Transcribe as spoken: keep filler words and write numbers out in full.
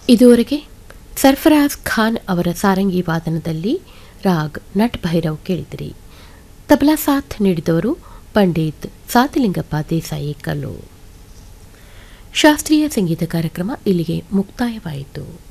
ಇದುವರೆಗೆ ಸರ್ಫರಾಜ್ ಖಾನ್ ಅವರ ಸಾರಂಗಿ ವಾದನದಲ್ಲಿ ರಾಗ್ ನಟ್ ಭೈರವ್ ಕೇಳಿದಿರಿ. ತಬಲಾ ಸಾಥ್ ನೀಡಿದವರು ಪಂಡಿತ್ ಸಾತಿಲಿಂಗಪ್ಪ ದೇಸಾಯಿ ಕಲ್ಲು. ಶಾಸ್ತ್ರೀಯ ಸಂಗೀತ ಕಾರ್ಯಕ್ರಮ ಇಲ್ಲಿಗೆ ಮುಕ್ತಾಯವಾಯಿತು.